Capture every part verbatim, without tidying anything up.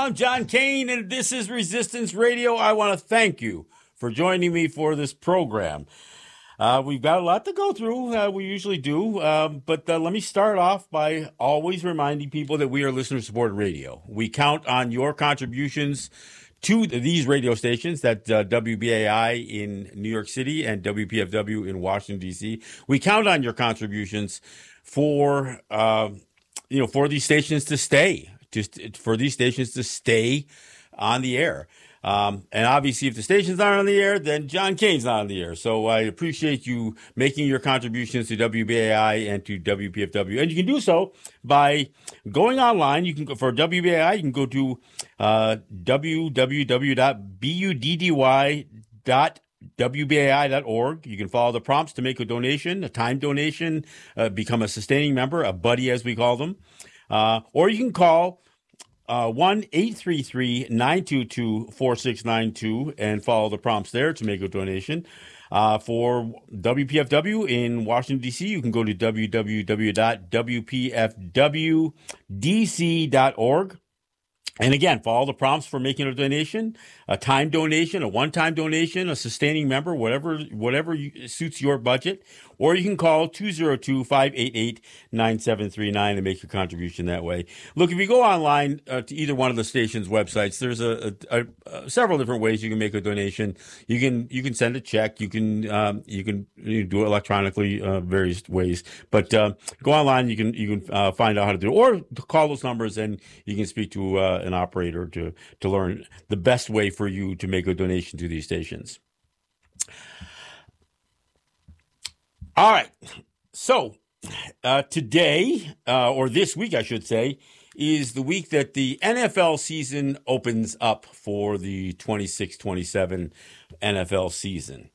I'm John Kane, and this is Resistance Radio. I want to thank you for joining me for this program. Uh, we've got a lot to go through. Uh, we usually do. Um, but uh, let me start off by always reminding people that we are listener-supported radio. We count on your contributions to these radio stations, that uh, W B A I in New York City and W P F W in Washington, D C. We count on your contributions for, uh, you know, for these stations to stay, just for these stations to stay on the air. Um, and obviously, if the stations aren't on the air, then John Kane's not on the air. So I appreciate you making your contributions to W B A I and to W P F W. And you can do so by going online. You can go for W B A I. You can go to uh, w w w dot buddy dot w b a i dot org. You can follow the prompts to make a donation, a time donation, uh, become a sustaining member, a buddy as we call them. Uh, or you can call Uh, one eight three three, nine two two, four six nine two and follow the prompts there to make a donation. Uh, for W P F W in Washington, D C, you can go to w w w dot w p f w d c dot org. And again, follow the prompts for making a donation, a time donation, a one-time donation, a sustaining member, whatever whatever you, suits your budget. Or you can call two oh two, five eight eight, nine seven three nine and make your contribution that way. Look, if you go online uh, to either one of the station's websites, there's a, a, a, a several different ways you can make a donation. You can you can send a check. You can um, you can you do it electronically, uh, various ways. But uh, go online. You can you can uh, find out how to do it, or call those numbers and you can speak to uh, an operator to to learn the best way for you to make a donation to these stations. All right. So uh, today, uh, or this week, I should say, is the week that the N F L season opens up for the twenty-six twenty-seven N F L season.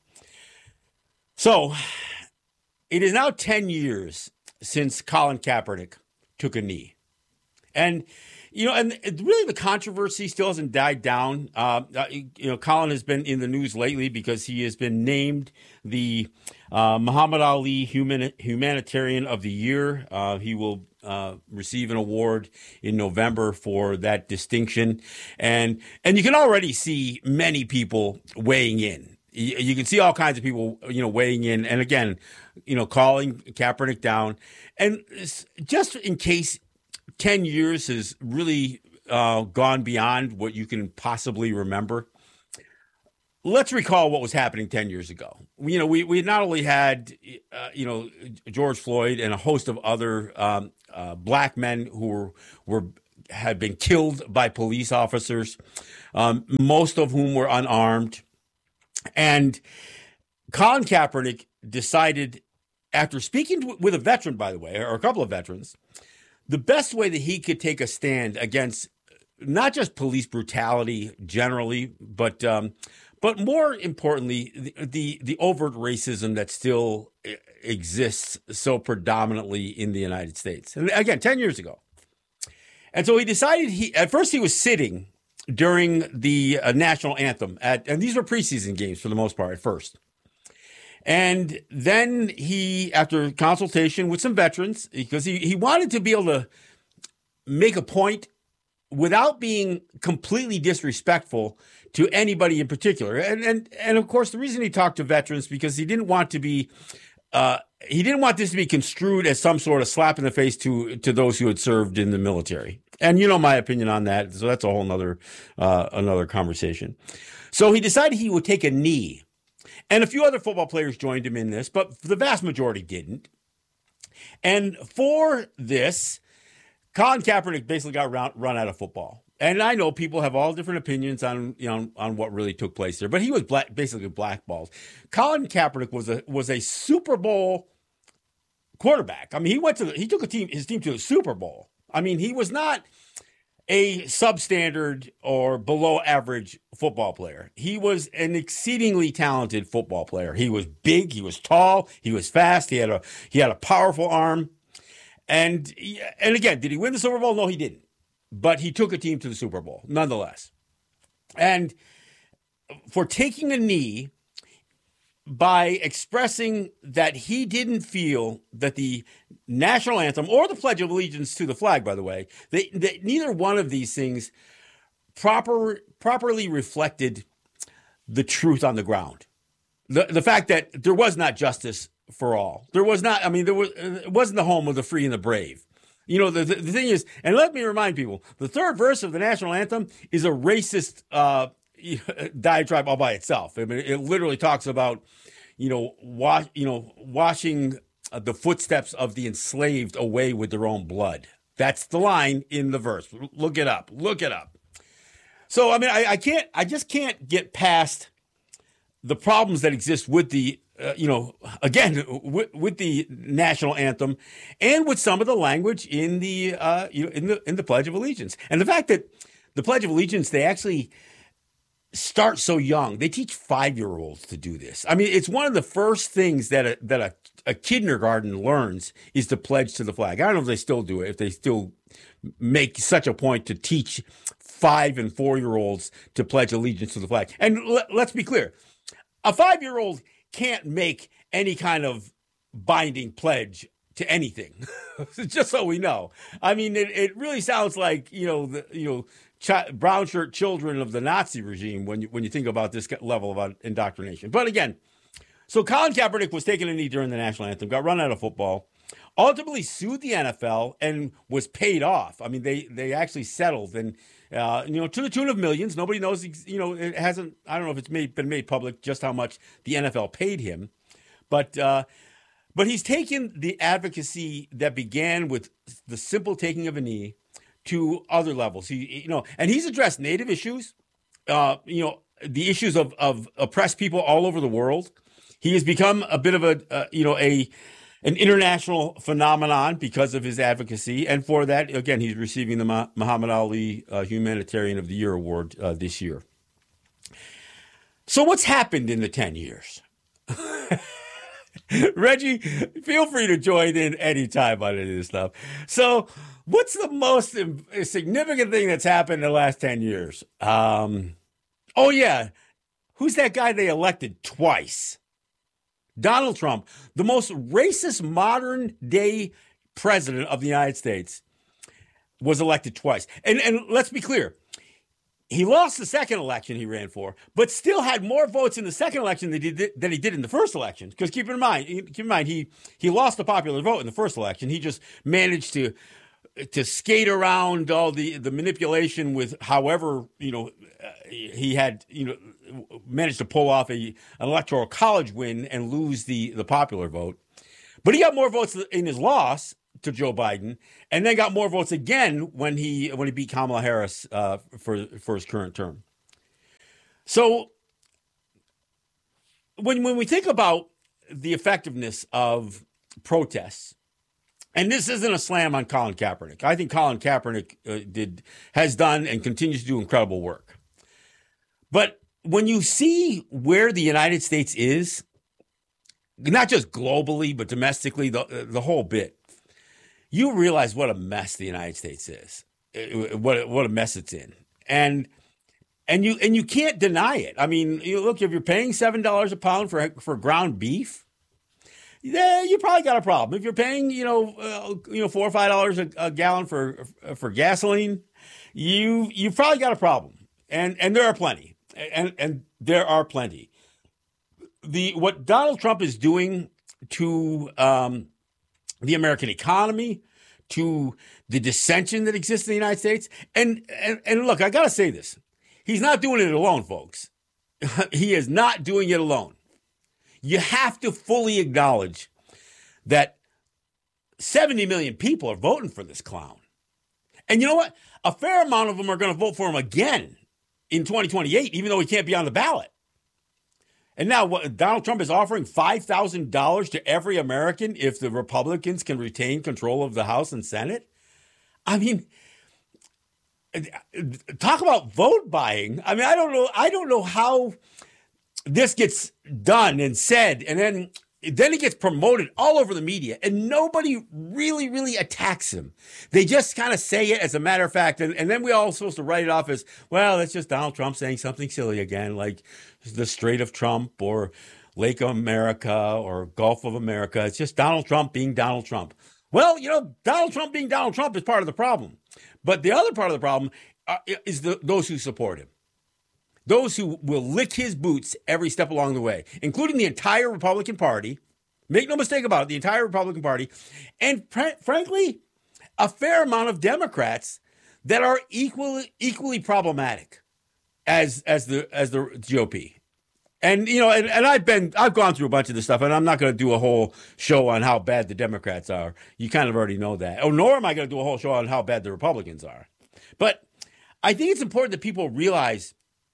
So it is now ten years since Colin Kaepernick took a knee. And You know, and really the controversy still hasn't died down. Uh, you know, Colin has been in the news lately because he has been named the uh, Muhammad Ali Human, Humanitarian of the Year. Uh, he will uh, receive an award in November for that distinction. And and you can already see many people weighing in. You, you can see all kinds of people, you know, weighing in. And again, you know, calling Kaepernick down. And just in case ten years has really uh, gone beyond what you can possibly remember, let's recall what was happening ten years ago. You know, we, we not only had, uh, you know, George Floyd and a host of other um, uh, black men who were, were had been killed by police officers, um, most of whom were unarmed. And Colin Kaepernick decided, after speaking with a veteran, by the way, or a couple of veterans, the best way that he could take a stand against not just police brutality generally, but um, but more importantly, the, the the overt racism that still exists so predominantly in the United States. And again, ten years ago. And so he decided he at first he was sitting during the uh, national anthem at, and these were preseason games for the most part at first. And then he, after consultation with some veterans, because he, he wanted to be able to make a point without being completely disrespectful to anybody in particular. And, and, and of course, the reason he talked to veterans, because he didn't want to be, uh, he didn't want this to be construed as some sort of slap in the face to, to those who had served in the military. And you know my opinion on that. So that's a whole nother, uh, another conversation. So he decided he would take a knee. And a few other football players joined him in this, but the vast majority didn't. And for this, Colin Kaepernick basically got run, run out of football. And I know people have all different opinions on, you know, on what really took place there, but he was black, basically blackballed. Colin Kaepernick was a was a Super Bowl quarterback. I mean, he went to the, he took a team his team to the Super Bowl. I mean, he was not a substandard or below average football player. He was an exceedingly talented football player. He was big, he was tall, he was fast, he had a he had a powerful arm. And and again, did he win the Super Bowl? No, he didn't. But he took a team to the Super Bowl nonetheless. And for taking a knee, by expressing that he didn't feel that the national anthem or the Pledge of Allegiance to the flag, by the way, that, that neither one of these things proper properly reflected the truth on the ground. The the fact that there was not justice for all. There was not, I mean, there was, it wasn't the home of the free and the brave. You know, the, the, the thing is, and let me remind people, the third verse of the national anthem is a racist uh, diatribe all by itself. I mean, it literally talks about, you know, wash, you know, washing the footsteps of the enslaved away with their own blood. That's the line in the verse. Look it up. Look it up. So, I mean, I, I can't, I just can't get past the problems that exist with the, uh, you know, again, with, with the national anthem and with some of the language in the, uh, you know, in the, in the Pledge of Allegiance. And the fact that the Pledge of Allegiance, they actually start so young. They teach five-year-olds to do this. I mean, it's one of the first things that a, that a, a kindergarten learns is to pledge to the flag. I don't know if they still do it, if they still make such a point to teach five and four-year-olds to pledge allegiance to the flag. And l- let's be clear. A five-year-old can't make any kind of binding pledge to anything, just so we know. I mean, it, it really sounds like, you know, the, you know, ch- brown shirt children of the Nazi regime when you, when you think about this level of indoctrination. But again, so Colin Kaepernick was taking a knee during the national anthem, got run out of football, ultimately sued the N F L and was paid off. I mean, they they actually settled and, uh, you know, to the tune of millions. Nobody knows, you know, it hasn't, I don't know if it's made, been made public just how much the N F L paid him. But, uh, but he's taken the advocacy that began with the simple taking of a knee to other levels. He, you know, and he's addressed Native issues, uh, you know, the issues of, of oppressed people all over the world. He has become a bit of a, uh, you know, a, an international phenomenon because of his advocacy. And for that, again, he's receiving the Muhammad Ali uh, Humanitarian of the Year award uh, this year. So what's happened in the ten years? Reggie, feel free to join in anytime on any of this stuff. So what's the most significant thing that's happened in the last ten years? Um, oh, yeah. Who's that guy they elected twice? Donald Trump, the most racist modern day president of the United States, was elected twice. And, and let's be clear. He lost the second election he ran for, but still had more votes in the second election than he did, than he did in the first election. Because keep in mind, keep in mind, he he lost the popular vote in the first election. He just managed to to skate around all the, the manipulation with however, you know, he had, you know, managed to pull off a an electoral college win and lose the, the popular vote. But he got more votes in his loss to Joe Biden, and then got more votes again when he when he beat Kamala Harris uh, for for his current term. So when when we think about the effectiveness of protests, and this isn't a slam on Colin Kaepernick. I think Colin Kaepernick uh, did has done and continues to do incredible work. But when you see where the United States is, not just globally but domestically, the the whole bit, you realize what a mess the United States is, what what a mess it's in, and and you and you can't deny it. I mean, you look, if you're paying seven dollars a pound for for ground beef, yeah, you probably got a problem. If you're paying, you know, uh, you know, four or five dollars a, a gallon for for gasoline, you you probably got a problem, and and there are plenty, and and there are plenty. The what Donald Trump is doing to um, the American economy, to the dissension that exists in the United States. And, and, and look, I got to say this. He's not doing it alone, folks. He is not doing it alone. You have to fully acknowledge that seventy million people are voting for this clown. And you know what? A fair amount of them are going to vote for him again in twenty twenty-eight, even though he can't be on the ballot. And now what, Donald Trump is offering five thousand dollars to every American if the Republicans can retain control of the House and Senate. I mean, talk about vote buying. I mean, I don't know. I don't know how this gets done and said, and then then he gets promoted all over the media, and nobody really, really attacks him. They just kind of say it as a matter of fact, and, and then we all supposed to write it off as, well, it's just Donald Trump saying something silly again, like the Strait of Trump or Lake of America or Gulf of America. It's just Donald Trump being Donald Trump. Well, you know, Donald Trump being Donald Trump is part of the problem. But the other part of the problem uh, is the, those who support him. Those who will lick his boots every step along the way, including the entire Republican Party. Make no mistake about it, the entire Republican Party. And pr- frankly, a fair amount of Democrats that are equally equally problematic as as the as the G O P. And, you know, and, and I've been, I've gone through a bunch of this stuff, and I'm not going to do a whole show on how bad the Democrats are. You kind of already know that. Oh, nor am I going to do a whole show on how bad the Republicans are. But I think it's important that people realize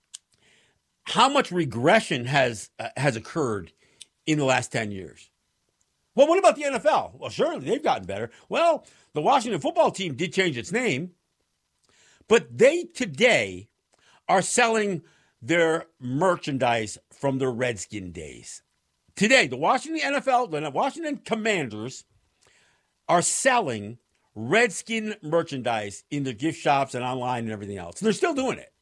how much regression has uh, has occurred in the last ten years. Well, what about the N F L? Well, surely they've gotten better. Well, the Washington football team did change its name, but they today are selling their merchandise from their Redskin days. Today, the Washington N F L, the Washington Commanders are selling Redskin merchandise in their gift shops and online and everything else. And they're still doing it.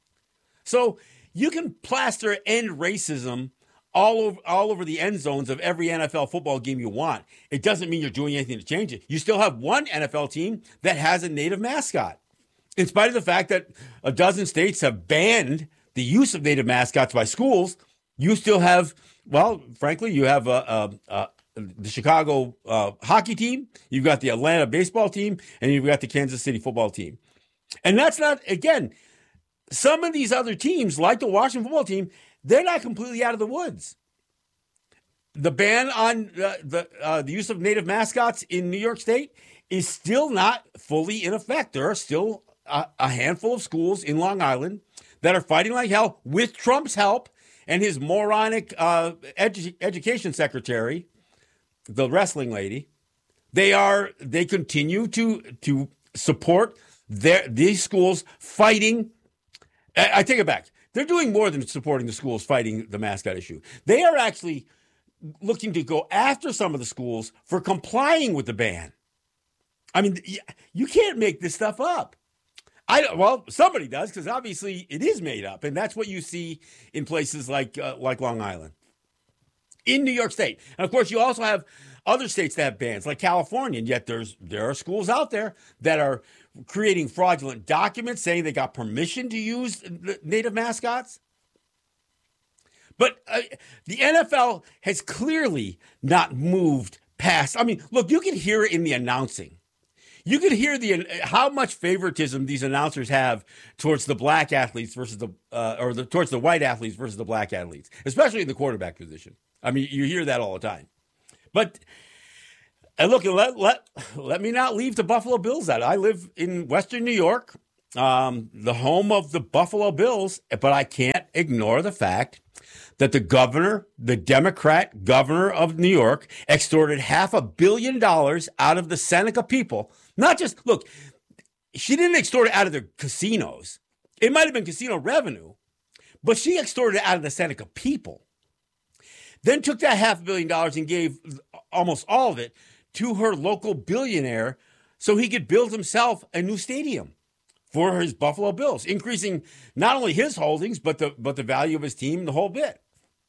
So you can plaster end racism all over, all over the end zones of every N F L football game you want. It doesn't mean you're doing anything to change it. You still have one N F L team that has a native mascot. In spite of the fact that a dozen states have banned the use of native mascots by schools, you still have, well, frankly, you have uh, uh, uh, the Chicago uh, hockey team, you've got the Atlanta baseball team, and you've got the Kansas City football team. And that's not, again, some of these other teams, like the Washington football team, they're not completely out of the woods. The ban on uh, the uh, the use of native mascots in New York State is still not fully in effect. There are still a, a handful of schools in Long Island that are fighting like hell with Trump's help and his moronic uh, edu- education secretary, the wrestling lady. They are they continue to to support their these schools fighting. I, I take it back. They're doing more than supporting the schools fighting the mascot issue. They are actually looking to go after some of the schools for complying with the ban. I mean, you can't make this stuff up. I well, somebody does, because obviously it is made up, and that's what you see in places like uh, like Long Island, in New York State, and of course you also have other states that have bans, like California. And yet there's there are schools out there that are creating fraudulent documents saying they got permission to use native mascots. But uh, the N F L has clearly not moved past. I mean, look, you can hear it in the announcing. You could hear the how much favoritism these announcers have towards the black athletes versus the uh, or the, towards the white athletes versus the black athletes, especially in the quarterback position. I mean, you hear that all the time. But and look, let let let me not leave the Buffalo Bills out. I live in Western New York, um, the home of the Buffalo Bills, but I can't ignore the fact that the governor, the Democrat governor of New York, extorted half a billion dollars out of the Seneca people. Not just, look, she didn't extort it out of the casinos. It might have been casino revenue, but she extorted it out of the Seneca people. Then took that half a billion dollars and gave almost all of it to her local billionaire so he could build himself a new stadium for his Buffalo Bills, increasing not only his holdings, but the but the value of his team, the whole bit.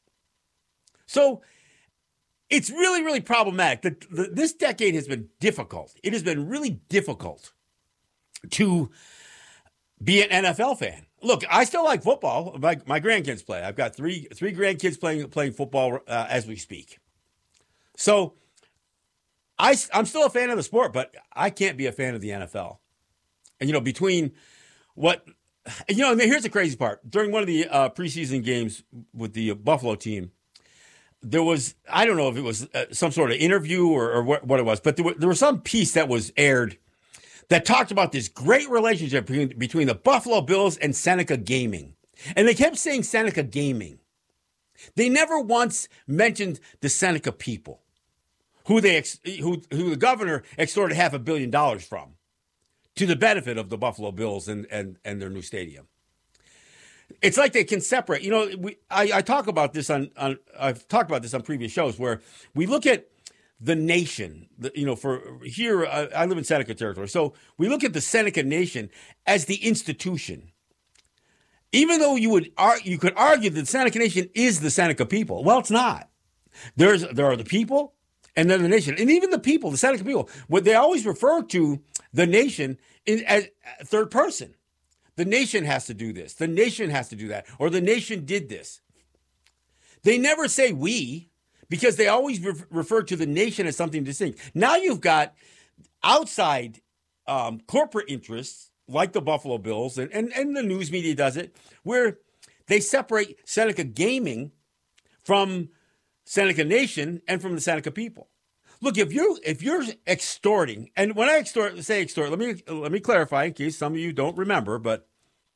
So it's really, really problematic. The, the, this decade has been difficult. It has been really difficult to be an N F L fan. Look, I still like football. My, my grandkids play. I've got three three grandkids playing playing football uh, as we speak. So I, I'm still a fan of the sport, but I can't be a fan of the N F L. And, you know, between what, you know, and here's the crazy part. During one of the uh, preseason games with the Buffalo team, there was, I don't know if it was uh, some sort of interview or, or what, what it was, but there, were, there was some piece that was aired that talked about this great relationship between, between the Buffalo Bills and Seneca Gaming. And they kept saying Seneca Gaming. They never once mentioned the Seneca people, who they ex, who who the governor extorted half a billion dollars from, to the benefit of the Buffalo Bills and and, and their new stadium. It's like they can separate. You know, we I, I talk about this on, on I've talked about this on previous shows where we look at the nation. The, you know, for here I, I live in Seneca territory, so we look at the Seneca Nation as the institution. Even though you would ar- you could argue that the Seneca Nation is the Seneca people, well, it's not. There's there are the people, and then the nation, and even the people, the Seneca people. What they always refer to the nation in as third person. the nation has to do this. The nation has to do that. Or the nation did this. They never say we, because they always re- refer to the nation as something distinct. Now you've got outside um, corporate interests, like the Buffalo Bills, and, and, and the news media does it, where they separate Seneca Gaming from Seneca Nation and from the Seneca people. Look, if you're if you're extorting, and when I extort, say extort, let me let me clarify in case some of you don't remember, but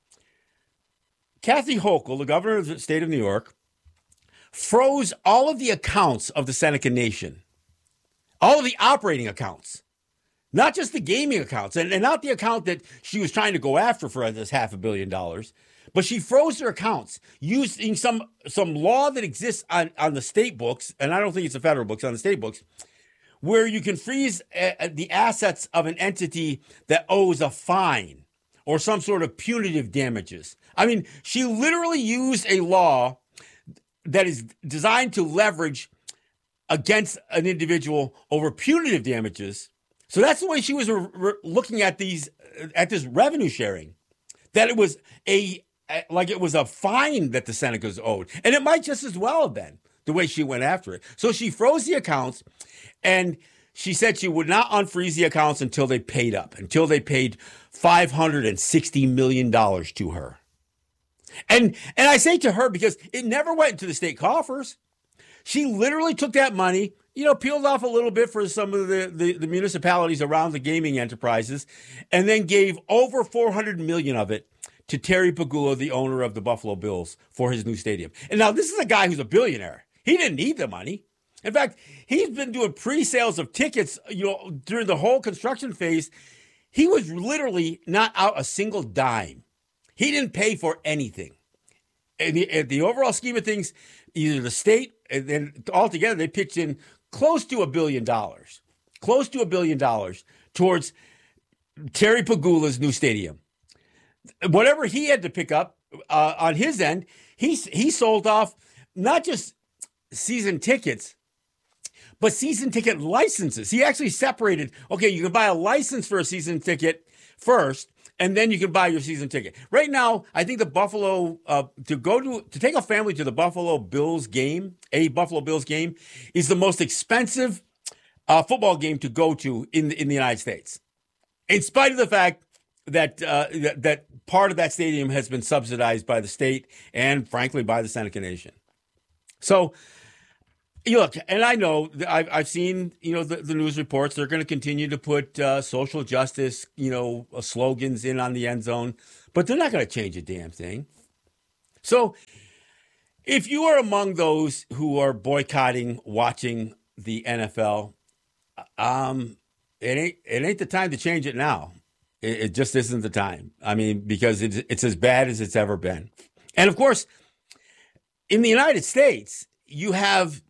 Kathy Hochul, the governor of the state of New York, froze all of the accounts of the Seneca Nation, all of the operating accounts, not just the gaming accounts, and, and not the account that she was trying to go after for this half a billion dollars, but she froze their accounts using some some law that exists on, on the state books, and I don't think it's the federal books, on the state books, where you can freeze uh, the assets of an entity that owes a fine or some sort of punitive damages. I mean, she literally used a law that is designed to leverage against an individual over punitive damages. So that's the way she was re- re- looking at these, at this revenue sharing, that it was a, like it was a fine that the Senecas owed. And it might just as well have been the way she went after it. So she froze the accounts, and she said she would not unfreeze the accounts until they paid up, until they paid five hundred sixty million dollars to her. And and I say to her because it never went into the state coffers. She literally took that money, you know, peeled off a little bit for some of the, the, the municipalities around the gaming enterprises, and then gave over four hundred million dollars of it to Terry Pegula, the owner of the Buffalo Bills, for his new stadium. And now this is a guy who's a billionaire. He didn't need the money. In fact, he's been doing pre-sales of tickets, you know, during the whole construction phase. He was literally not out a single dime. He didn't pay for anything. In the, in the overall scheme of things, either the state, and then altogether, they pitched in close to a billion dollars, close to a billion dollars towards Terry Pegula's new stadium. Whatever he had to pick up uh, on his end, he, he sold off not just season tickets, but season ticket licenses. He actually separated, okay, you can buy a license for a season ticket first, and then you can buy your season ticket. Right now, I think the Buffalo, uh, to go to, to take a family to the Buffalo Bills game, a Buffalo Bills game, is the most expensive uh, football game to go to in the, in the United States. In spite of the fact that, uh, that, that part of that stadium has been subsidized by the state and, frankly, by the Seneca Nation. So, you look, and I know I've I've seen you know the, the news reports. They're going to continue to put uh, social justice you know uh, slogans in on the end zone, but they're not going to change a damn thing. So, if you are among those who are boycotting watching the N F L, um, it ain't it ain't the time to change it now. It, it just isn't the time. I mean, because it's it's as bad as it's ever been, and of course, in the United States, you have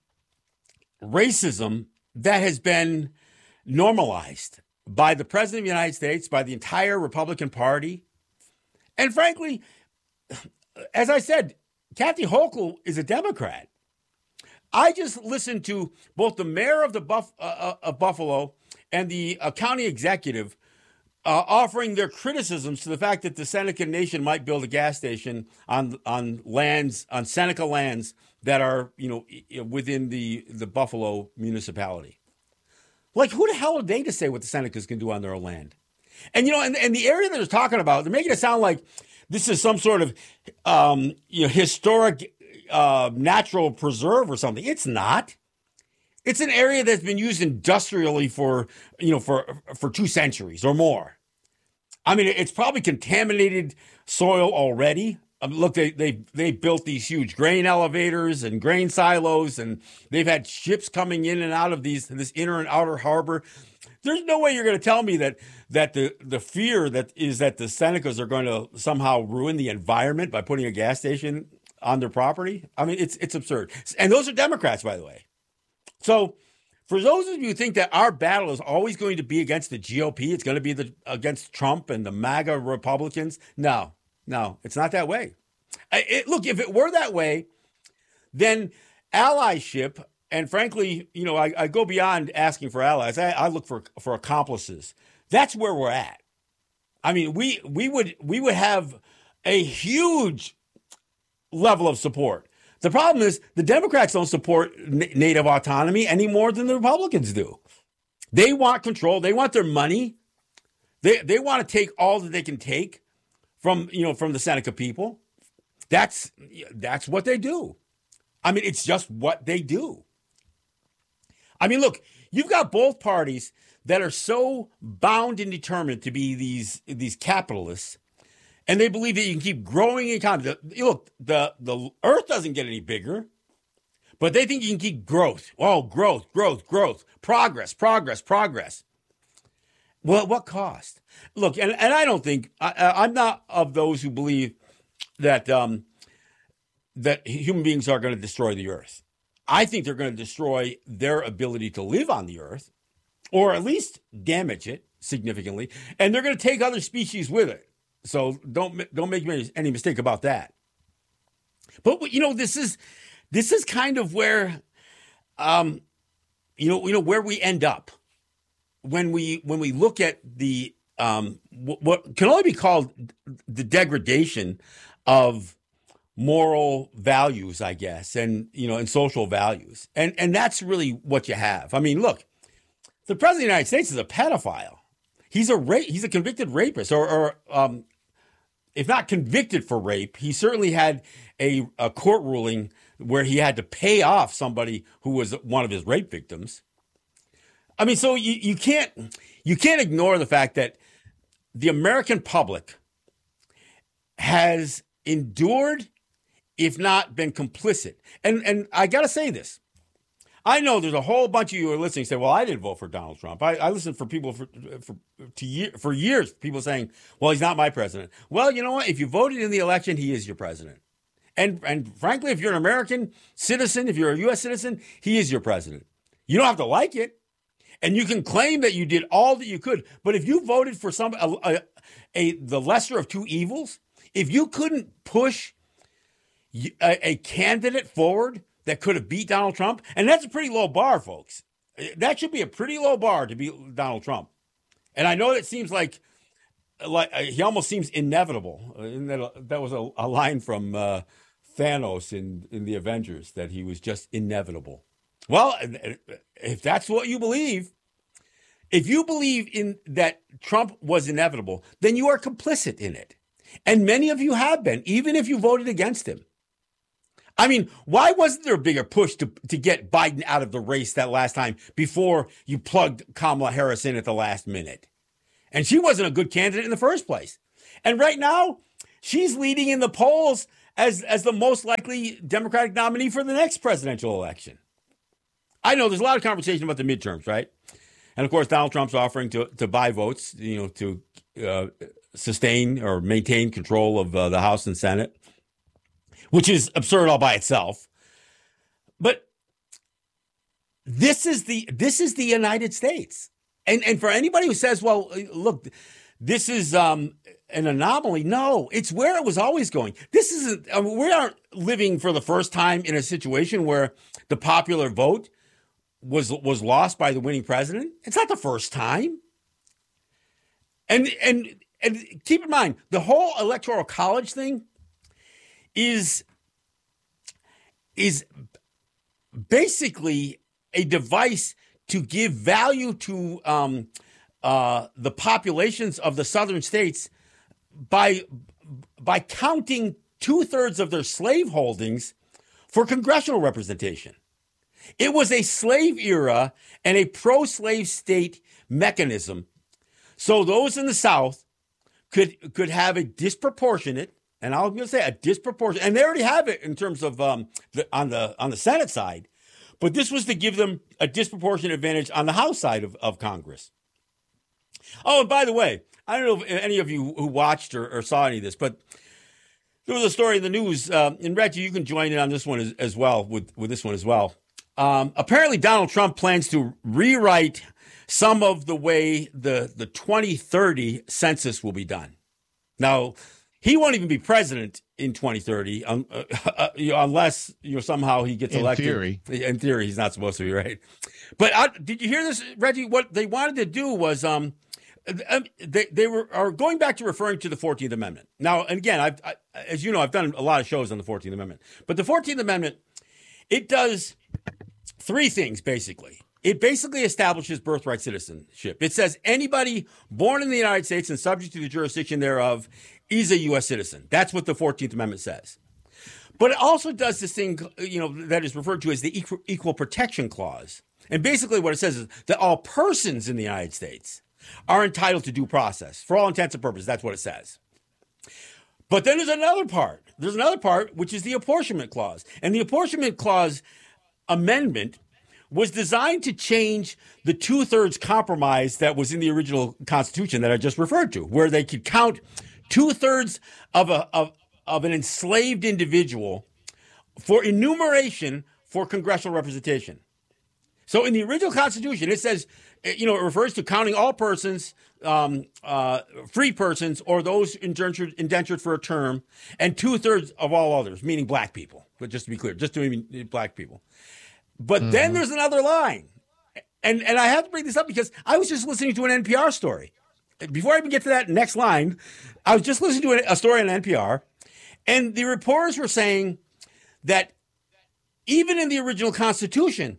racism that has been normalized by the president of the United States, by the entire Republican Party. And frankly, as I said, Kathy Hochul is a Democrat. I just listened to both the mayor of the Buff, uh, of Buffalo and the uh, county executive uh, offering their criticisms to the fact that the Seneca Nation might build a gas station on on lands, on Seneca lands that are, you know, within the, the Buffalo municipality. Like, who the hell are they to say what the Senecas can do on their own land? And, you know, and, and the area that they're talking about, they're making it sound like this is some sort of, um, you know, historic uh, natural preserve or something. It's not. It's an area that's been used industrially for, you know, for, for two centuries or more. I mean, it's probably contaminated soil already. Um, look, they they they built these huge grain elevators and grain silos, and they've had ships coming in and out of these this inner and outer harbor. There's no way you're going to tell me that that the the fear that is that the Senecas are going to somehow ruin the environment by putting a gas station on their property. I mean, it's it's absurd. And those are Democrats, by the way. So, for those of you who think that our battle is always going to be against the G O P, it's going to be the, against Trump and the MAGA Republicans, no. No, it's not that way. It, look, if it were that way, then allyship, and frankly, you know, I, I go beyond asking for allies. I, I look for, for accomplices. That's where we're at. I mean, we we would we would have a huge level of support. The problem is the Democrats don't support n- native autonomy any more than the Republicans do. They want control. They want their money. They they want to take all that they can take from, you know, from the Seneca people. That's that's what they do. I mean, it's just what they do. I mean, look, you've got both parties that are so bound and determined to be these these capitalists, and they believe that you can keep growing economy. Look, the, the earth doesn't get any bigger, but they think you can keep growth. Oh, growth, growth, growth, progress, progress, progress. Well, at what cost? Look, and, and I don't think, I, I'm not of those who believe that um, that human beings are going to destroy the earth. I think they're going to destroy their ability to live on the earth, or at least damage it significantly, and they're going to take other species with it. So don't don't make any, any mistake about that. But you know, this is this is kind of where, um, you know, you know where we end up when we when we look at the um, what can only be called the degradation of moral values, I guess, and you know, and social values, and and that's really what you have. I mean, look, the president of the United States is a pedophile. He's a ra- he's a convicted rapist, or, or um, if not convicted for rape, he certainly had a, a court ruling where he had to pay off somebody who was one of his rape victims. I mean, so you, you can't you can't ignore the fact that the American public has endured, if not been complicit. And and I got to say this. I know there's a whole bunch of you who are listening say, well, I didn't vote for Donald Trump. I, I listened for people for for to year, for years, people saying, well, he's not my president. Well, you know what? If you voted in the election, he is your president. And and frankly, if you're an American citizen, if you're a U S citizen, he is your president. You don't have to like it. And you can claim that you did all that you could. But if you voted for some a, a, a the lesser of two evils, if you couldn't push a, a candidate forward that could have beat Donald Trump, and that's a pretty low bar, folks. That should be a pretty low bar to beat Donald Trump. And I know it seems like, like he almost seems inevitable. And that, that was a, a line from uh, Thanos in, in the Avengers, that he was just inevitable. Well, if that's what you believe, if you believe in that Trump was inevitable, then you are complicit in it. And many of you have been, even if you voted against him. I mean, why wasn't there a bigger push to, to get Biden out of the race that last time before you plugged Kamala Harris in at the last minute? And she wasn't a good candidate in the first place. And right now, she's leading in the polls as, as the most likely Democratic nominee for the next presidential election. I know there's a lot of conversation about the midterms, right? And of course, Donald Trump's offering to, to buy votes, you know, to uh, sustain or maintain control of uh, the House and Senate, which is absurd all by itself. But this is the this is the United States. And and for anybody who says, well, look, this is um, an anomaly. No, it's where it was always going. This isn't, I mean, we aren't living for the first time in a situation where the popular vote was was lost by the winning president. It's not the first time. And and and keep in mind, the whole Electoral College thing is is basically a device to give value to um, uh, the populations of the southern states by by counting two-thirds of their slave holdings for congressional representation. It was a slave era and a pro-slave state mechanism. So those in the South could could have a disproportionate, and I was going to say a disproportionate, and they already have it in terms of um, the, on the on the Senate side, but this was to give them a disproportionate advantage on the House side of, of Congress. Oh, and by the way, I don't know if any of you who watched or, or saw any of this, but there was a story in the news, uh, and Reggie, you can join in on this one as, as well, with, with this one as well. Um, apparently, Donald Trump plans to rewrite some of the way the, the twenty thirty census will be done. Now, he won't even be president in twenty thirty um, uh, uh, you know, unless you know somehow he gets in elected. Theory. In theory, he's not supposed to be, right? But uh, did you hear this, Reggie? What they wanted to do was um, Um, they they were are going back to referring to the fourteenth Amendment. Now, and again, I've I, as you know, I've done a lot of shows on the fourteenth Amendment. But the fourteenth Amendment, it does three things basically. It basically establishes birthright citizenship. It says anybody born in the United States and subject to the jurisdiction thereof is a U S citizen. That's what the fourteenth Amendment says. But it also does this thing, you know, that is referred to as the Equal, Equal Protection Clause. And basically what it says is that all persons in the United States are entitled to due process. For all intents and purposes, that's what it says. But then there's another part. There's another part, which is the Apportionment Clause. And the Apportionment Clause amendment was designed to change the two-thirds compromise that was in the original Constitution that I just referred to, where they could count two-thirds of a of, of an enslaved individual for enumeration for congressional representation. So in the original Constitution, it says, you know, it refers to counting all persons, um, uh, free persons, or those indentured, indentured for a term, and two-thirds of all others, meaning black people. But just to be clear, just to mean black people. But mm-hmm. then there's another line. And and I have to bring this up because I was just listening to an N P R story. Before I even get to that next line, I was just listening to a story on N P R, and the reporters were saying that even in the original Constitution,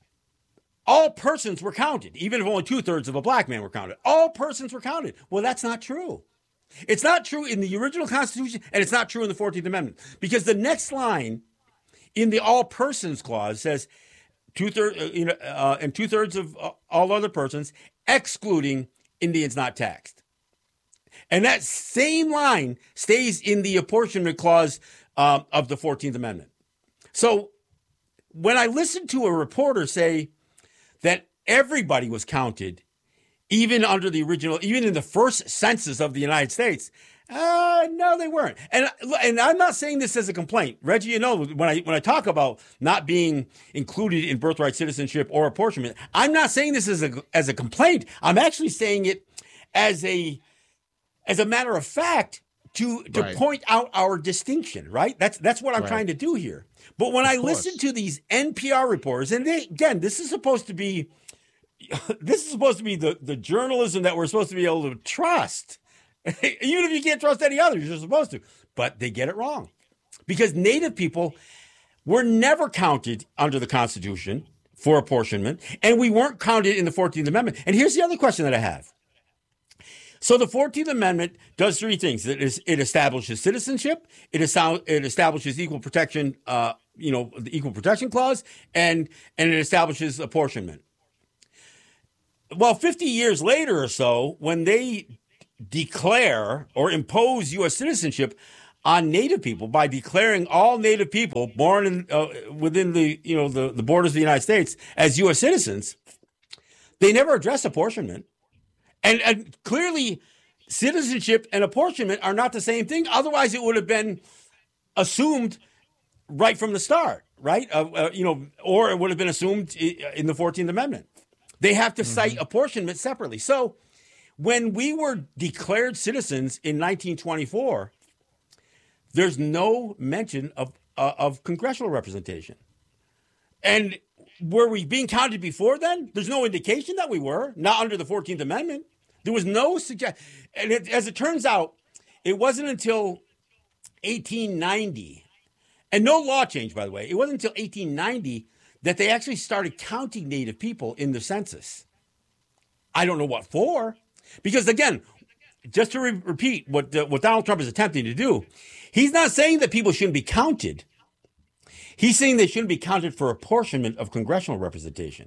all persons were counted, even if only two-thirds of a black man were counted. All persons were counted. Well, that's not true. It's not true in the original Constitution, and it's not true in the fourteenth Amendment. Because the next line in the all persons clause says, two-thirds, uh, you know, uh, and two-thirds of uh, all other persons, excluding Indians not taxed. And that same line stays in the apportionment clause um, of the fourteenth Amendment. So when I listened to a reporter say that everybody was counted, even under the original, even in the first census of the United States, Uh, no, they weren't. And and I'm not saying this as a complaint. Reggie, you know, when I when I talk about not being included in birthright citizenship or apportionment, I'm not saying this as a as a complaint. I'm actually saying it as a as a matter of fact to to right. point out our distinction, right? That's that's what I'm right. trying to do here. But when of I course. listen to these N P R reporters, and they, again, this is supposed to be this is supposed to be the, the journalism that we're supposed to be able to trust. Even if you can't trust any others, you're supposed to. But they get it wrong. Because Native people were never counted under the Constitution for apportionment, and we weren't counted in the fourteenth Amendment. And here's the other question that I have. So the fourteenth Amendment does three things. It, is, it establishes citizenship, it, is, it establishes equal protection, uh, you know, the Equal Protection Clause, and, and it establishes apportionment. Well, fifty years later or so, when they declare or impose U S citizenship on Native people by declaring all Native people born in, uh, within the, you know, the, the borders of the United States as U S citizens, they never address apportionment. And, and clearly citizenship and apportionment are not the same thing. Otherwise it would have been assumed right from the start, right? Uh, uh, you know, or it would have been assumed in the fourteenth Amendment. They have to mm-hmm. cite apportionment separately. So when we were declared citizens in nineteen twenty-four, there's no mention of uh, of congressional representation. And were we being counted before then? There's no indication that we were, not under the fourteenth Amendment. There was no suggestion. And it, as it turns out, it wasn't until eighteen ninety, and no law change, by the way, it wasn't until eighteen ninety that they actually started counting Native people in the census. I don't know what for. Because, again, just to re- repeat what uh, what Donald Trump is attempting to do, he's not saying that people shouldn't be counted. He's saying they shouldn't be counted for apportionment of congressional representation.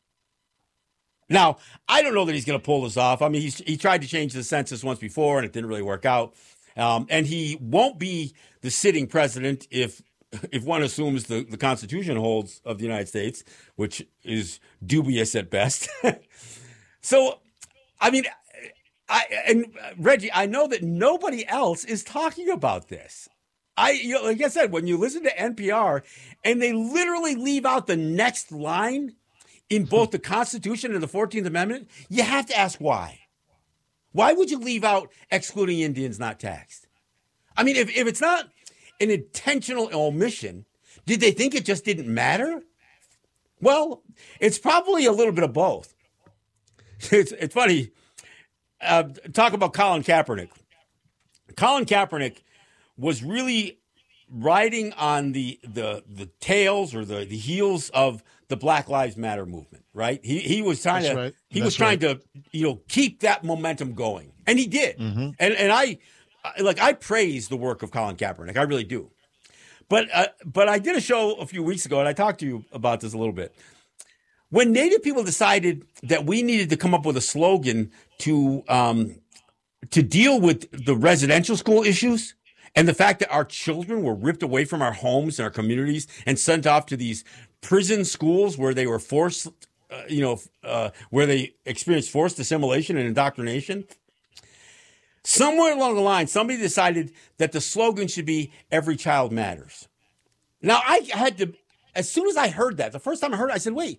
Now, I don't know that he's going to pull this off. I mean, he's, he tried to change the census once before, and it didn't really work out. Um, and he won't be the sitting president if if one assumes the, the Constitution holds of the United States, which is dubious at best. So, I mean... I, and Reggie, I know that nobody else is talking about this. I, you know, like I said, when you listen to N P R and they literally leave out the next line in both the Constitution and the fourteenth Amendment, you have to ask why. Why would you leave out excluding Indians not taxed? I mean, if, if it's not an intentional omission, did they think it just didn't matter? Well, it's probably a little bit of both. It's, it's funny. uh, talk about Colin Kaepernick. Colin Kaepernick was really riding on the the the tails or the, the heels of the Black Lives Matter movement, right? He he was trying That's to right. he That's was trying right. to you know keep that momentum going, and he did. Mm-hmm. And and I like I praise the work of Colin Kaepernick, I really do. But uh, but I did a show a few weeks ago, and I talked to you about this a little bit. When Native people decided that we needed to come up with a slogan to um, to deal with the residential school issues and the fact that our children were ripped away from our homes and our communities and sent off to these prison schools where they were forced, uh, you know, uh, where they experienced forced assimilation and indoctrination. Somewhere along the line, somebody decided that the slogan should be "Every child matters." Now, I had to, as soon as I heard that, the first time I heard it, I said, wait,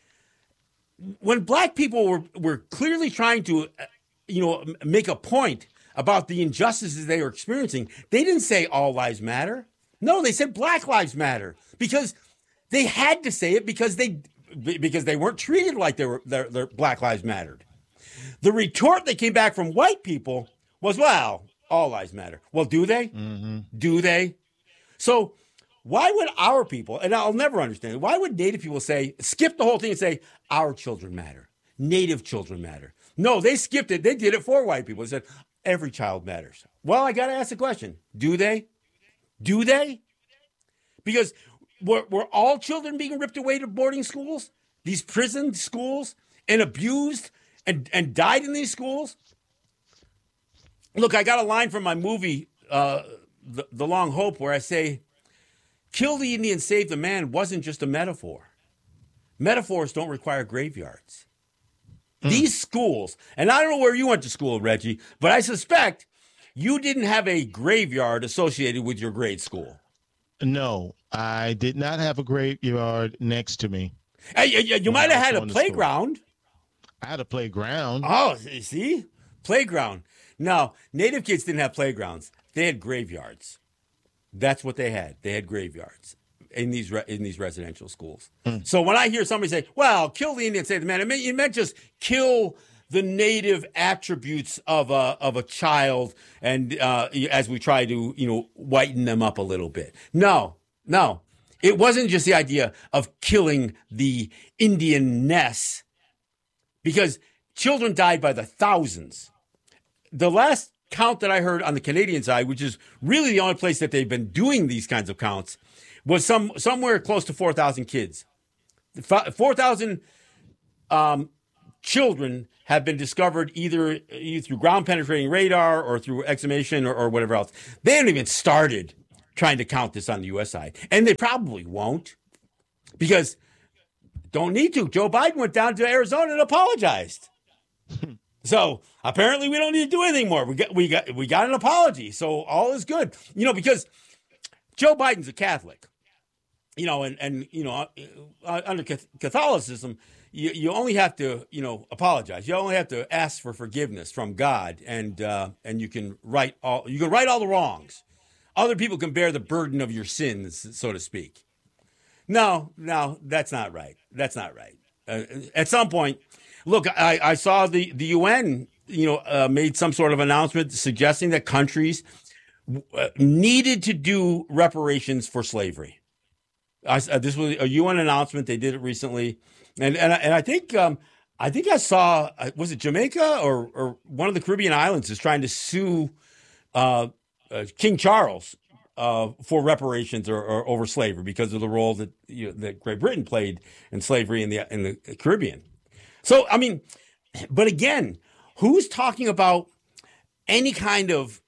when black people were, were clearly trying to, you know, make a point about the injustices they were experiencing, they didn't say all lives matter. No, they said Black Lives Matter because they had to say it because they because they weren't treated like they were their, their Black Lives mattered. The retort that came back from white people was, well, all lives matter. Well, do they? Mm-hmm. Do they? So why would our people, and I'll never understand it, why would Native people say, skip the whole thing and say, our children matter, Native children matter? No, they skipped it. They did it for white people. They said, every child matters. Well, I got to ask the question, do they? Do they? Because were, were all children being ripped away to boarding schools, these prison schools, and abused and, and died in these schools? Look, I got a line from my movie, uh, the, the Long Hope, where I say, kill the Indian, save the man wasn't just a metaphor. Metaphors don't require graveyards. Mm. These schools, and I don't know where you went to school, Reggie, but I suspect you didn't have a graveyard associated with your grade school. No, I did not have a graveyard next to me. Hey, you, you might have had a playground. I had a playground. Oh, see? Playground. No, Native kids didn't have playgrounds. They had graveyards. That's what they had. They had graveyards in these re- in these residential schools. Mm. So when I hear somebody say, well, kill the Indian, save the man, it meant, it meant just kill the Native attributes of a of a child, and uh, as we try to, you know, whiten them up a little bit. No, no. It wasn't just the idea of killing the Indian-ness, because children died by the thousands. The last count that I heard on the Canadian side, which is really the only place that they've been doing these kinds of counts, was some somewhere close to four thousand kids. four thousand um, children have been discovered either, either through ground-penetrating radar or through exhumation or, or whatever else. They haven't even started trying to count this on the U S side. And they probably won't, because don't need to. Joe Biden went down to Arizona and apologized. So apparently we don't need to do anything more. We got we got we got an apology. So all is good. You know, because Joe Biden's a Catholic. You know, and and you know, uh, under Catholicism, you, you only have to, you know, apologize. You only have to ask for forgiveness from God, and uh, and you can right all you can right all the wrongs. Other people can bear the burden of your sins, so to speak. No, no, that's not right. That's not right. Uh, at some point, look, I, I saw the, the U N, you know, uh, made some sort of announcement suggesting that countries uh, needed to do reparations for slavery. I, uh, this was a U N announcement. They did it recently, and and and I think um, I think I saw uh, was it Jamaica or or one of the Caribbean islands is trying to sue uh, uh, King Charles uh, for reparations or, or over slavery because of the role that you know, that Great Britain played in slavery in the in the Caribbean. So, I mean, but again, who's talking about any kind of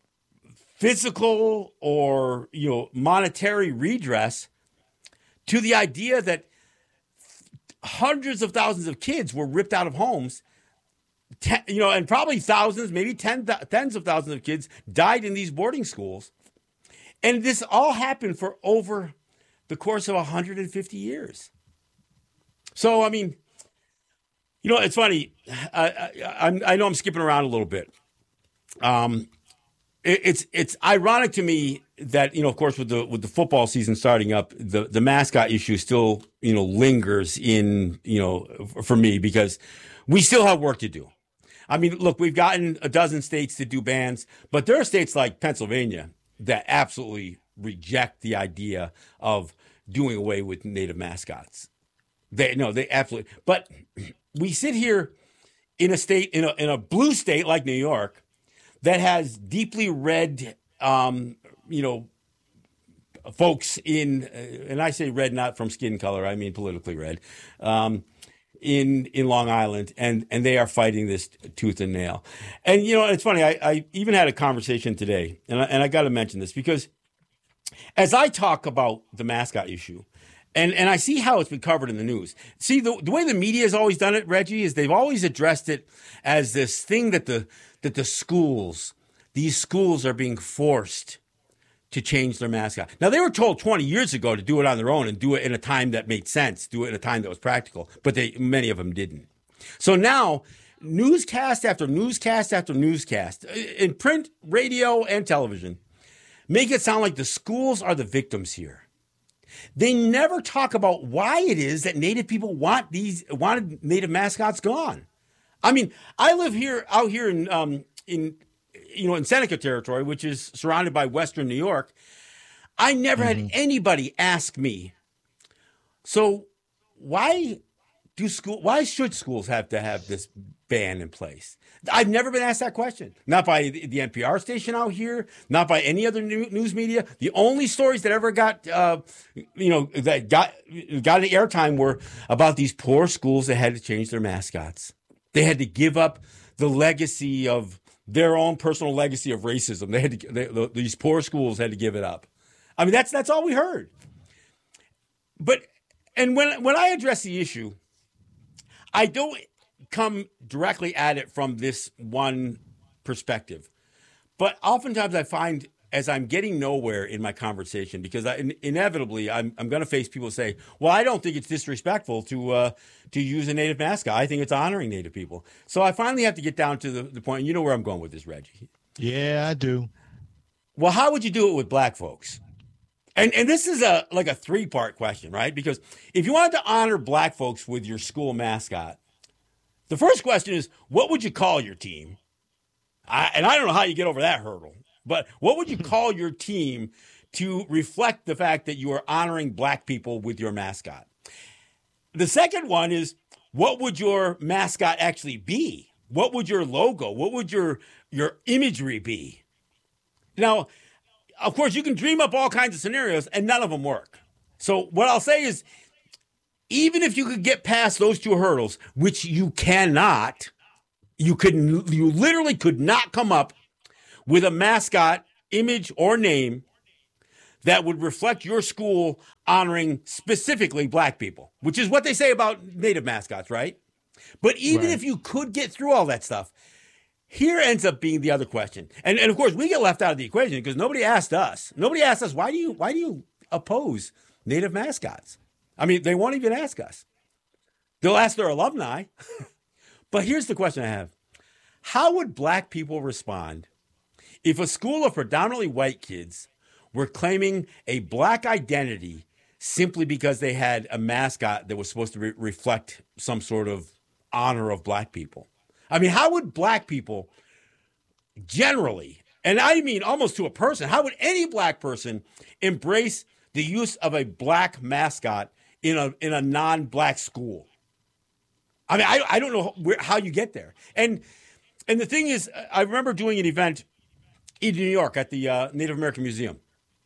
physical or, you know, monetary redress to the idea that hundreds of thousands of kids were ripped out of homes, ten, you know, and probably thousands, maybe ten, tens of thousands of kids died in these boarding schools. And this all happened for over the course of one hundred fifty years. So, I mean, you know, it's funny. I, I, I know I'm skipping around a little bit. Um, it, it's it's ironic to me that, you know, of course, with the with the football season starting up, the, the mascot issue still, you know, lingers in, you know, for me, because we still have work to do. I mean, look, we've gotten a dozen states to do bans, but there are states like Pennsylvania that absolutely reject the idea of doing away with native mascots. They no, they absolutely. But we sit here in a state, in a in a blue state like New York, that has deeply red, um, you know, folks in, uh, and I say red not from skin color, I mean politically red, um, in in Long Island, and and they are fighting this tooth and nail. And you know, it's funny. I, I even had a conversation today, and I, and I got to mention this because as I talk about the mascot issue, and and I see how it's been covered in the news. See, the the way the media has always done it, Reggie, is they've always addressed it as this thing that the that the schools, these schools are being forced to change their mascot. Now, they were told twenty years ago to do it on their own and do it in a time that made sense, do it in a time that was practical, but they many of them didn't. So now, newscast after newscast after newscast, in print, radio, and television, make it sound like the schools are the victims here. They never talk about why it is that Native people want these wanted Native mascots gone. I mean, I live here out here in um, in you know in Seneca territory, which is surrounded by Western New York. I never mm-hmm. had anybody ask me, so why do school? Why should schools have to have this ban in place? I've never been asked that question. Not by the N P R station out here, not by any other news media. The only stories that ever got, uh, you know, that got got any airtime were about these poor schools that had to change their mascots. They had to give up the legacy of their own personal legacy of racism. They had to. They, these poor schools had to give it up. I mean, that's that's all we heard. But and when when I address the issue, I don't come directly at it from this one perspective. But oftentimes I find as I'm getting nowhere in my conversation, because I, inevitably I'm, I'm going to face people say, well, I don't think it's disrespectful to uh, to use a Native mascot. I think it's honoring Native people. So I finally have to get down to the, the point. You know where I'm going with this, Reggie. Yeah, I do. Well, how would you do it with black folks? And and this is a like a three-part question, right? Because if you wanted to honor black folks with your school mascot, the first question is, what would you call your team? I, and I don't know how you get over that hurdle, but what would you call your team to reflect the fact that you are honoring black people with your mascot? The second one is, what would your mascot actually be? What would your logo, what would your, your imagery be? Now, of course, you can dream up all kinds of scenarios, and none of them work. So what I'll say is, even if you could get past those two hurdles, which you cannot, you could, you literally could not come up with a mascot, image, or name that would reflect your school honoring specifically black people, which is what they say about Native mascots, right? But even right. if you could get through all that stuff, here ends up being the other question. And, and of course, we get left out of the equation because nobody asked us. Nobody asked us, why do you why do you oppose Native mascots? I mean, they won't even ask us. They'll ask their alumni. But here's the question I have. How would black people respond if a school of predominantly white kids were claiming a black identity simply because they had a mascot that was supposed to re- reflect some sort of honor of black people? I mean, how would black people generally, and I mean almost to a person, how would any black person embrace the use of a black mascot in a in a non-black school? I mean, I I don't know where, how you get there. And and the thing is, I remember doing an event in New York at the uh, Native American Museum,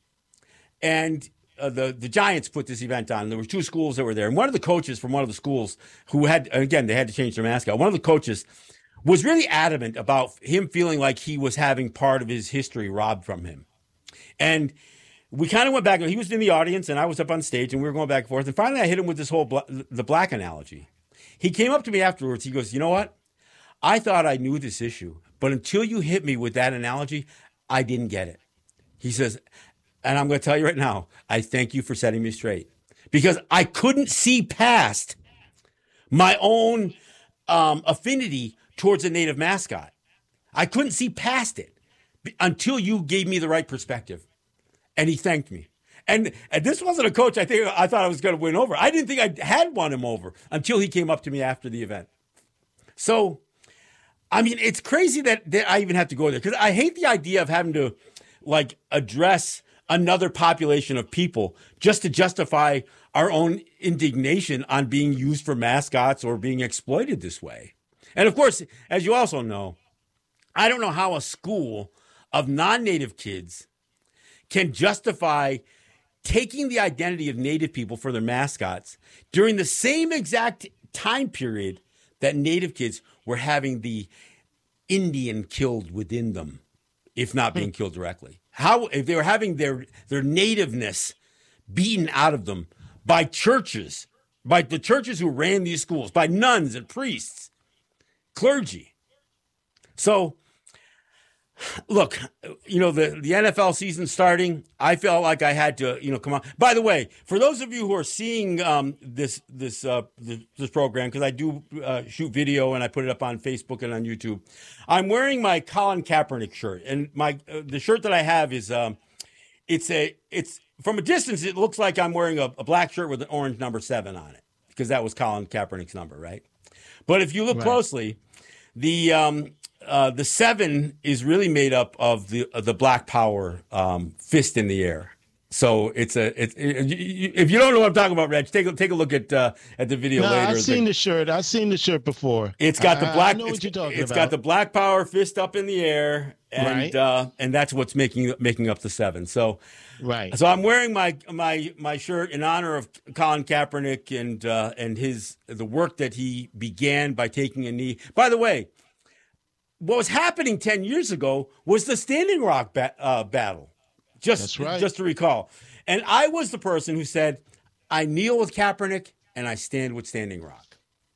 and uh, the the Giants put this event on. There were two schools that were there, and one of the coaches from one of the schools who had, again, they had to change their mascot. One of the coaches was really adamant about him feeling like he was having part of his history robbed from him, and we kind of went back, and he was in the audience, and I was up on stage, and we were going back and forth. And finally, I hit him with this whole bla- the black analogy. He came up to me afterwards. He goes, you know what? I thought I knew this issue, but until you hit me with that analogy, I didn't get it. He says, and I'm going to tell you right now, I thank you for setting me straight, because I couldn't see past my own um, affinity towards a Native mascot. I couldn't see past it until you gave me the right perspective. And he thanked me. And, and this wasn't a coach I think I thought I was going to win over. I didn't think I had won him over until he came up to me after the event. So I mean, it's crazy that, that I even have to go there because I hate the idea of having to like address another population of people just to justify our own indignation on being used for mascots or being exploited this way. And of course, as you also know, I don't know how a school of non-native kids can justify taking the identity of native people for their mascots during the same exact time period that native kids were having the Indian killed within them, if not being killed directly. How, if they were having their, their nativeness beaten out of them by churches, by the churches who ran these schools, by nuns and priests, clergy. So, look, you know, the, the N F L season starting, I felt like I had to, you know, come on. By the way, for those of you who are seeing um, this this uh, this, this program, because I do uh, shoot video and I put it up on Facebook and on YouTube, I'm wearing my Colin Kaepernick shirt, and my uh, the shirt that I have is um, it's a it's from a distance it looks like I'm wearing a, a black shirt with an orange number seven on it because that was Colin Kaepernick's number, right? But if you look right. closely, the um, Uh, the seven is really made up of the uh, the Black Power um, fist in the air. So it's a it's it, if you don't know what I'm talking about, Reg, take a take a look at uh, at the video no, later. I've seen the, the shirt. I've seen the shirt before. It's got I, the black. I know it's, what you're talking it's about. got the Black Power fist up in the air, and right. uh, and that's what's making making up the seven. So. Right. So I'm wearing my my my shirt in honor of Colin Kaepernick and uh, and his the work that he began by taking a knee. By the way, what was happening ten years ago was the Standing Rock ba- uh, battle. Just, That's right. just to recall. And I was the person who said, I kneel with Kaepernick and I stand with Standing Rock.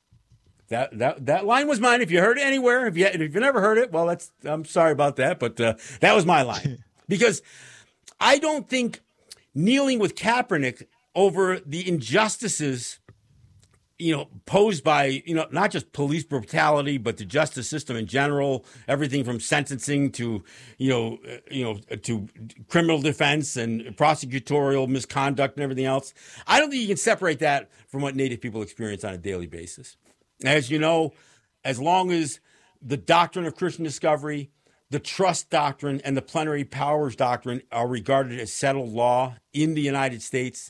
That that that line was mine. If you heard it anywhere, if you if you never heard it, well, that's I'm sorry about that, but uh, that was my line. Because I don't think kneeling with Kaepernick over the injustices, you know, posed by, you know, not just police brutality, but the justice system in general, everything from sentencing to, you know, uh, you know, to criminal defense and prosecutorial misconduct and everything else. I don't think you can separate that from what Native people experience on a daily basis. As you know, as long as the doctrine of Christian discovery, the trust doctrine, and the plenary powers doctrine are regarded as settled law in the United States,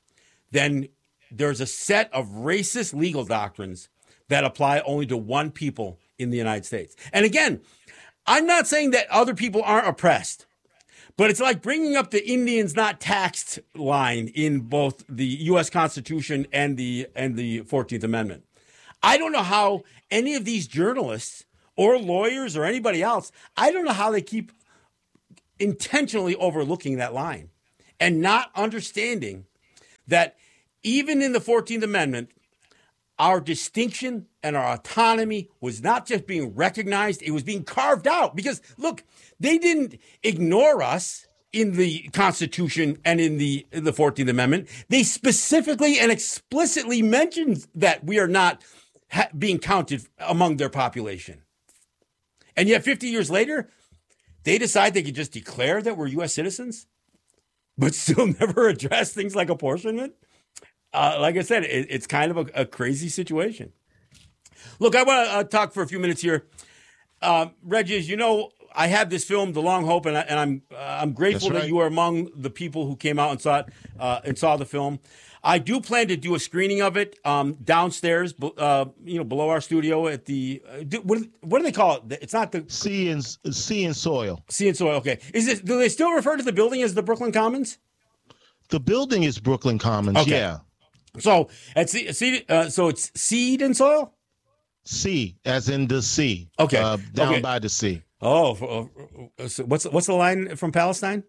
then there's a set of racist legal doctrines that apply only to one people in the United States. And again, I'm not saying that other people aren't oppressed, but it's like bringing up the Indians not taxed line in both the U S Constitution and the and the fourteenth Amendment. I don't know how any of these journalists or lawyers or anybody else, I don't know how they keep intentionally overlooking that line and not understanding that even in the fourteenth Amendment, our distinction and our autonomy was not just being recognized, it was being carved out. Because, look, they didn't ignore us in the Constitution and in the, in the fourteenth Amendment. They specifically and explicitly mentioned that we are not ha- being counted among their population. And yet fifty years later, they decide they could just declare that we're U S citizens, but still never address things like apportionment. Uh, like I said, it, it's kind of a, a crazy situation. Look, I want to uh, talk for a few minutes here. Uh, Reggie, as you know, I have this film, The Long Hope, and, I, and I'm uh, I'm grateful right. that you are among the people who came out and saw it uh, and saw the film. I do plan to do a screening of it um, downstairs, uh, you know, below our studio at the uh, do, what, what do they call it? It's not the Sea and Sea and Soil. Sea and Soil. Okay, is it? Do they still refer to the building as the Brooklyn Commons? The building is Brooklyn Commons. Okay. Yeah. So at seed, uh, so it's Seed and Soil. Sea, as in the sea. Okay, uh, down okay. by the sea. Oh, uh, so what's what's the line from Palestine?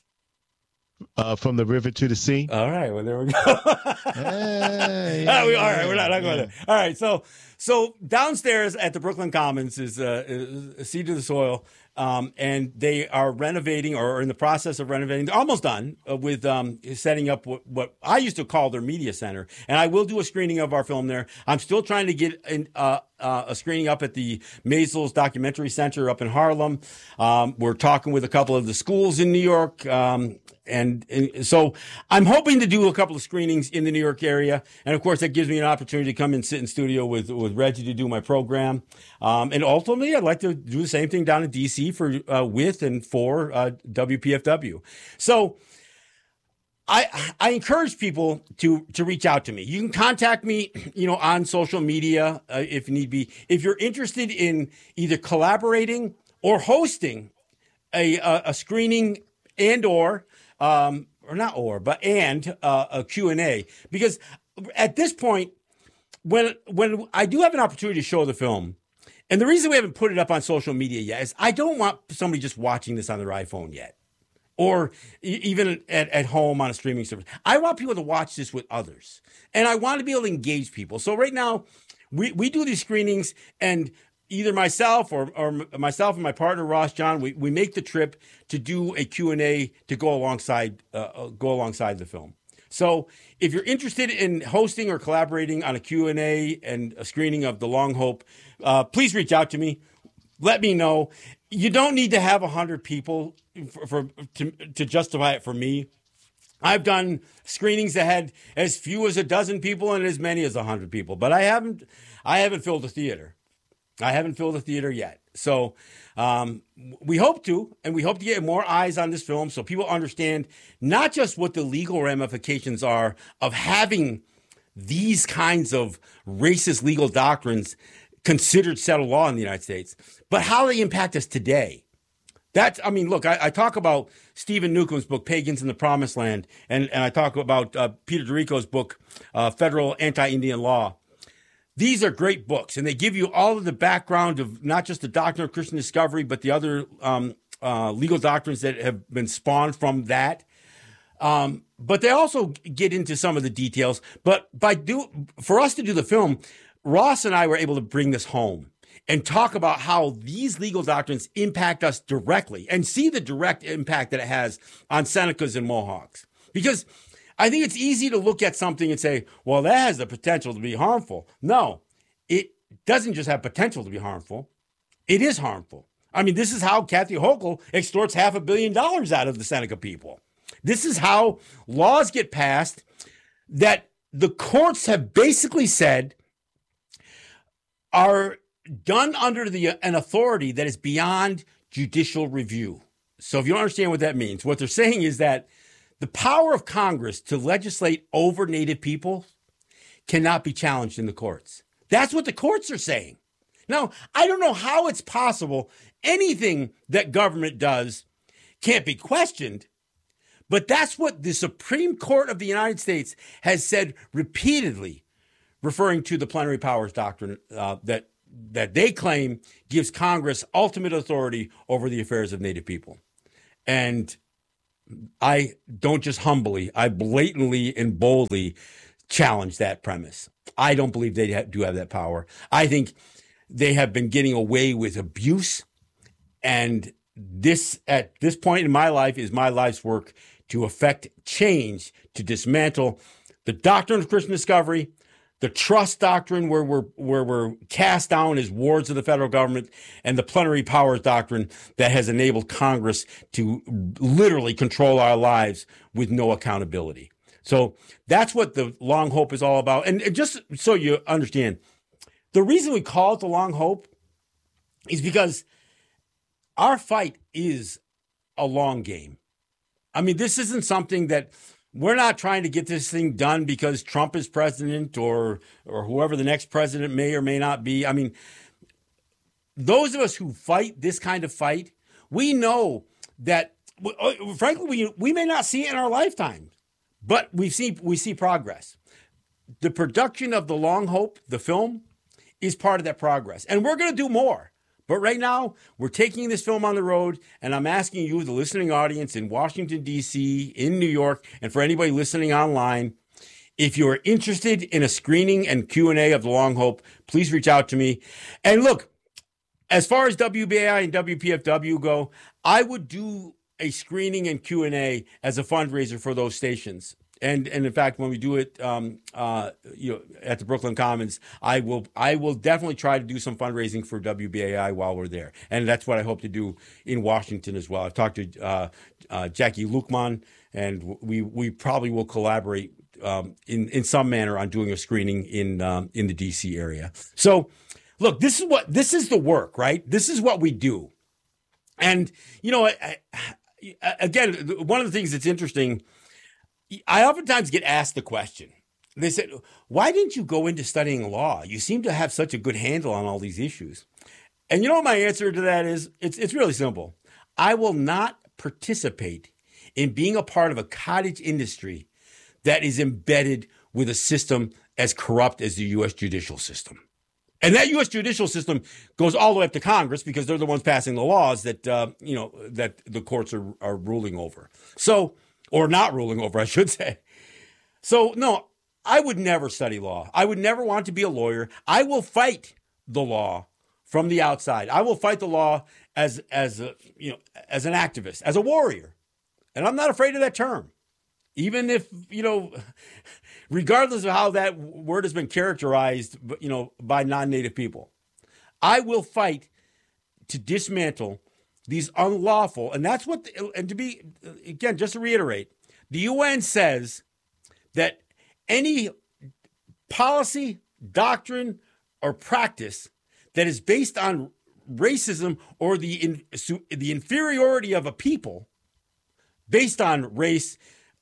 Uh, from the river to the sea. All right, well there we go. hey, yeah, all, right, we, all right, yeah, we're not, not going yeah. there. All right, so so downstairs at the Brooklyn Commons is, uh, is Seed to the Soil, um, and they are renovating or are in the process of renovating. They're almost done uh, with um, setting up what, what I used to call their media center, and I will do a screening of our film there. I'm still trying to get in, uh, uh, a screening up at the Maysles Documentary Center up in Harlem. Um, we're talking with a couple of the schools in New York. Um, And, and so I'm hoping to do a couple of screenings in the New York area. And of course, that gives me an opportunity to come and sit in studio with, with with Reggie to do my program. Um, and ultimately, I'd like to do the same thing down in D C for uh, with and for uh, W P F W. So I I encourage people to to reach out to me. You can contact me, you know, on social media uh, if need be. If you're interested in either collaborating or hosting a a, a screening and or um, or not or but and uh, a Q and A, because at this point, when when I do have an opportunity to show the film, and the reason we haven't put it up on social media yet is I don't want somebody just watching this on their iPhone yet, or even at, at home on a streaming service. I want people to watch this with others, and I want to be able to engage people. So right now, we, we do these screenings, and either myself or, or myself and my partner Ross John, we, we make the trip to do a Q and A to go alongside uh, go alongside the film. So if you're interested in hosting or collaborating on a Q and A and a screening of The Long Hope, uh, please reach out to me. Let me know. You don't need to have one hundred people for, for to, to justify it for me. I've done screenings that had as few as a dozen people and as many as one hundred people, but I haven't I haven't filled a theater. I haven't filled a theater yet. So um, we hope to, and we hope to get more eyes on this film so people understand not just what the legal ramifications are of having these kinds of racist legal doctrines considered settled law in the United States, but how they impact us today. That's, I mean, look, I, I talk about Stephen Newcomb's book, Pagans in the Promised Land, and, and I talk about uh, Peter DeRico's book, uh, Federal Anti-Indian Law. These are great books, and they give you all of the background of not just the doctrine of Christian discovery, but the other um, uh, legal doctrines that have been spawned from that. Um, but they also get into some of the details. But by do for us to do the film, Ross and I were able to bring this home and talk about how these legal doctrines impact us directly and see the direct impact that it has on Senecas and Mohawks. Because I think it's easy to look at something and say, well, that has the potential to be harmful. No, it doesn't just have potential to be harmful. It is harmful. I mean, this is how Kathy Hochul extorts half a billion dollars out of the Seneca people. This is how laws get passed that the courts have basically said are done under the an authority that is beyond judicial review. So if you don't understand what that means, what they're saying is that the power of Congress to legislate over Native people cannot be challenged in the courts. That's what the courts are saying. Now, I don't know how it's possible anything that government does can't be questioned, but that's what the Supreme Court of the United States has said repeatedly, referring to the plenary powers doctrine uh, that that they claim gives Congress ultimate authority over the affairs of Native people. And I don't just humbly, I blatantly and boldly challenge that premise. I don't believe they do have that power. I think they have been getting away with abuse. And this, at this point in my life, is my life's work to effect change, to dismantle the doctrine of Christian discovery, the trust doctrine where we're where we're cast down as wards of the federal government, and the plenary powers doctrine that has enabled Congress to literally control our lives with no accountability. So that's what the Long Hope is all about. And just so you understand, the reason we call it the Long Hope is because our fight is a long game. I mean, this isn't something that we're not trying to get this thing done because Trump is president or or whoever the next president may or may not be. I mean, those of us who fight this kind of fight, we know that, frankly, we, we may not see it in our lifetime, but we see we see progress. The production of The Long Hope, the film, is part of that progress. And we're going to do more. But right now, we're taking this film on the road, and I'm asking you, the listening audience in Washington, D C, in New York, and for anybody listening online, if you are interested in a screening and Q and A of The Long Hope, please reach out to me. And look, as far as W B A I and W P F W go, I would do a screening and Q and A as a fundraiser for those stations. And and in fact, when we do it, um, uh, you know, at the Brooklyn Commons, I will I will definitely try to do some fundraising for W B A I while we're there, and that's what I hope to do in Washington as well. I've talked to uh, uh, Jackie Lukman and we we probably will collaborate um, in in some manner on doing a screening in um, in the D C area. So, look, this is what this is the work, right? This is what we do, and you know, I, I, again, one of the things that's interesting, I oftentimes get asked the question. They said, "Why didn't you go into studying law? You seem to have such a good handle on all these issues." And you know what my answer to that is? It's it's really simple. I will not participate in being a part of a cottage industry that is embedded with a system as corrupt as the U S judicial system. And that U S judicial system goes all the way up to Congress because they're the ones passing the laws that uh, you know that the courts are, are ruling over. So, or not ruling over, I should say. So, no, I would never study law. I would never want to be a lawyer. I will fight the law from the outside. I will fight the law as as a, you know as an activist, as a warrior, and I'm not afraid of that term, even if you know, regardless of how that word has been characterized, you know, by non-native people, I will fight to dismantle these unlawful, and that's what. The, and to be again, just to reiterate, the U N says that any policy, doctrine, or practice that is based on racism or the in, the inferiority of a people based on race,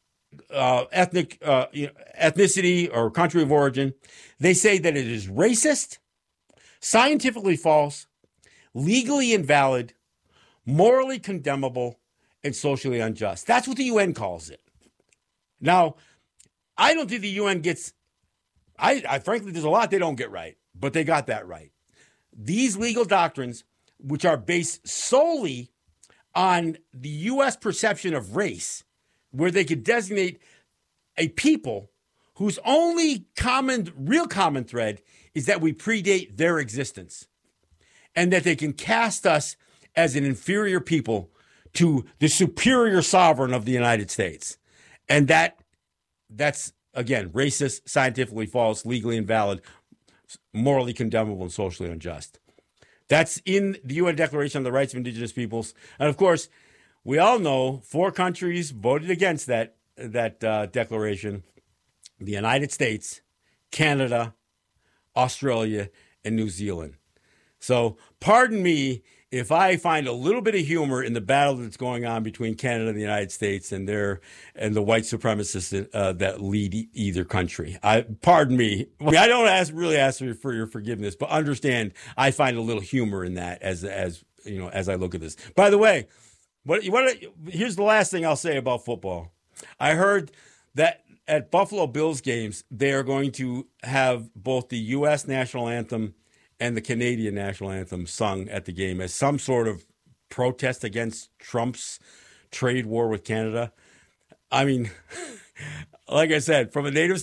uh, ethnic uh, you know, ethnicity, or country of origin, they say that it is racist, scientifically false, legally invalid, morally condemnable, and socially unjust. That's what the U N calls it. Now, I don't think the U N gets, I, I frankly, there's a lot they don't get right, but they got that right. These legal doctrines, which are based solely on the U S perception of race, where they could designate a people whose only common, real common thread is that we predate their existence, and that they can cast us as an inferior people to the superior sovereign of the United States. And that that's, again, racist, scientifically false, legally invalid, morally condemnable, and socially unjust. That's in the U N Declaration on the Rights of Indigenous Peoples. And of course, we all know four countries voted against that, that uh, declaration: the United States, Canada, Australia, and New Zealand. So pardon me if I find a little bit of humor in the battle that's going on between Canada and the United States and their and the white supremacists uh, that lead e- either country. I pardon me. I don't ask really ask for your forgiveness, but understand I find a little humor in that as as you know as I look at this. By the way, what what here's the last thing I'll say about football. I heard that at Buffalo Bills games they are going to have both the U S national anthem and the Canadian national anthem sung at the game as some sort of protest against Trump's trade war with Canada. I mean, like I said, from a native